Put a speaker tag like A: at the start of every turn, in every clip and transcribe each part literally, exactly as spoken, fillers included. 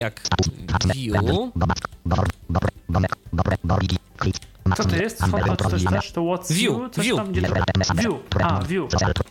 A: jak view.
B: Co to jest? Skąd to coś też? To what's
A: View,
B: view? Coś
A: view.
B: tam gdzie to... View. A, view.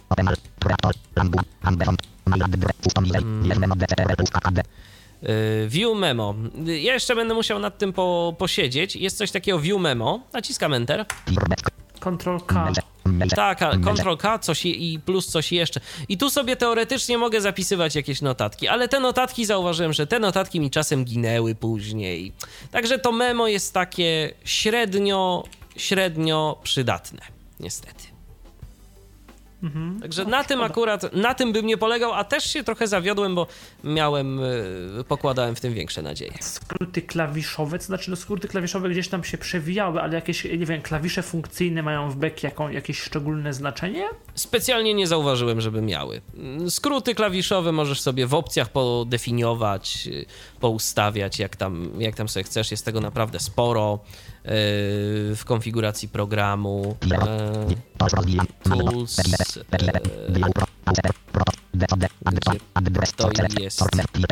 A: Yy, View memo. Ja jeszcze będę musiał nad tym po, posiedzieć. Jest coś takiego view memo. Naciskam enter.
B: Control K.
A: Tak, Ctrl K, coś i plus coś jeszcze. I tu sobie teoretycznie mogę zapisywać jakieś notatki, ale te notatki, zauważyłem, że te notatki mi czasem ginęły później. Także to memo jest takie średnio, średnio przydatne, niestety. Mhm. Także no, na tym akurat, na tym bym nie polegał, a też się trochę zawiodłem, bo miałem, pokładałem w tym większe nadzieje.
B: Skróty klawiszowe, to znaczy no skróty klawiszowe gdzieś tam się przewijały, ale jakieś, nie wiem, klawisze funkcyjne mają w Becky jaką, jakieś szczególne znaczenie?
A: Specjalnie nie zauważyłem, żeby miały. Skróty klawiszowe możesz sobie w opcjach podefiniować, poustawiać, jak tam, jak tam sobie chcesz. Jest tego naprawdę sporo w konfiguracji programu. Tools, to jest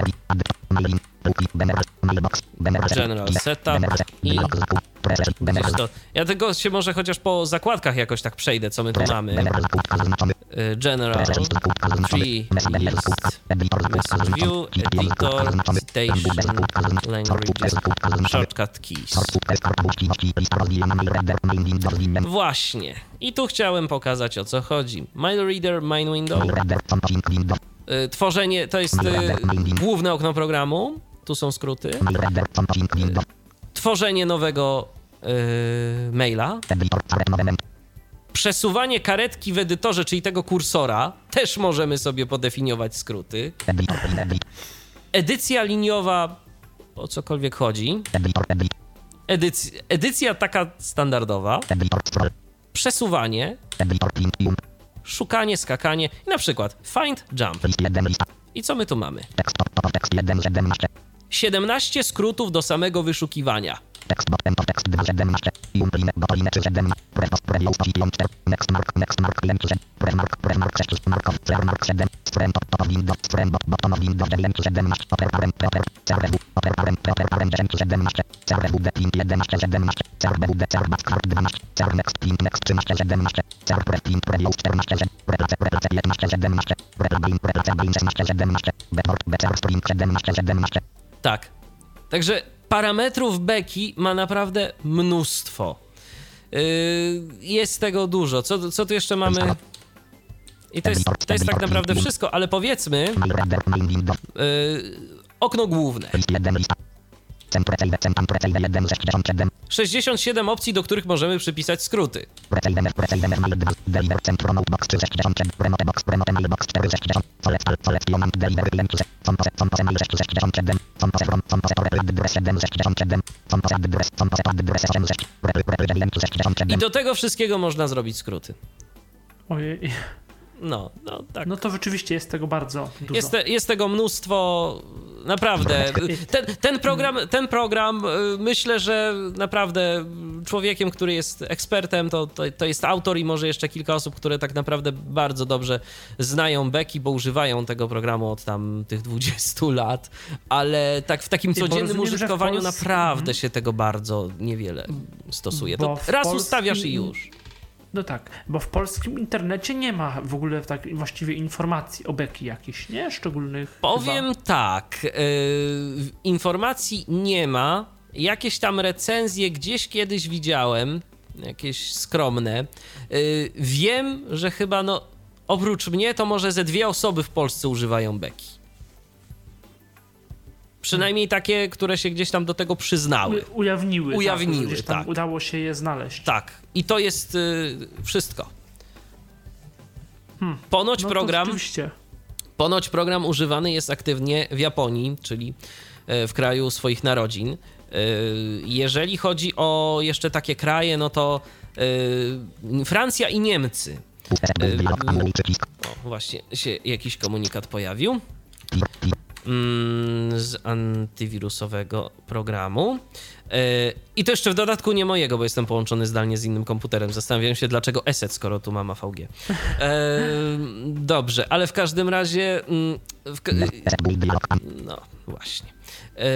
A: General Setup i to, ja tego się może chociaż po zakładkach jakoś tak przejdę, co my tu mamy. General Tree jest Message View, Editor, Station, Languages, Shortcut Keys. Właśnie. I tu chciałem pokazać, o co chodzi. Mail Reader, Main Window. Tworzenie, to jest główne okno programu. Tu są skróty. Tworzenie nowego yy, maila. Przesuwanie karetki w edytorze, czyli tego kursora. Też możemy sobie podefiniować skróty. Edycja liniowa, o cokolwiek chodzi. Edyc- edycja taka standardowa. Przesuwanie. Szukanie, skakanie. I na przykład find, jump. I co my tu mamy? siedemnaście skrótów do samego wyszukiwania. Tak. Także parametrów Becky ma naprawdę mnóstwo. Yy, jest tego dużo. Co, co tu jeszcze mamy? I to jest, to jest tak naprawdę wszystko, ale powiedzmy yy, okno główne. sześćdziesiąt siedem opcji, do których możemy przypisać skróty. I do tego wszystkiego można zrobić skróty.
B: Ojej.
A: No, no tak.
B: No to rzeczywiście jest tego bardzo dużo.
A: Jest, te, jest tego mnóstwo, naprawdę. Ten, ten, program, ten program, myślę, że naprawdę człowiekiem, który jest ekspertem, to, to, to jest autor i może jeszcze kilka osób, które tak naprawdę bardzo dobrze znają Becky, bo używają tego programu od tam tych dwudziestu lat, ale tak w takim codziennym rozumiem, użytkowaniu Polsce... naprawdę hmm. się tego bardzo niewiele stosuje. To raz Polsce... ustawiasz i już.
B: No tak, bo w polskim internecie nie ma w ogóle tak właściwie informacji o Becky jakichś, nie? Szczególnych.
A: Powiem chyba. tak, yy, informacji nie ma. Jakieś tam recenzje gdzieś kiedyś widziałem, jakieś skromne. Yy, wiem, że chyba no oprócz mnie to może ze dwie osoby w Polsce używają Becky. Przynajmniej takie, które się gdzieś tam do tego przyznały.
B: U, ujawniły.
A: Ujawniły,
B: tak. Gdzieś tam
A: tak.
B: Udało się je znaleźć.
A: Tak. I to jest y, wszystko. Hmm. Ponoć
B: no
A: program...
B: Rzeczywiście.
A: Ponoć program używany jest aktywnie w Japonii, czyli w kraju swoich narodzin. Jeżeli chodzi o jeszcze takie kraje, no to Francja i Niemcy. O, właśnie się jakiś komunikat pojawił. mm, z antywirusowego programu. I to jeszcze w dodatku nie mojego, bo jestem połączony zdalnie z innym komputerem. Zastanawiam się, dlaczego ESET, skoro tu mam A V G. E, dobrze, ale w każdym razie... W ka- no, właśnie.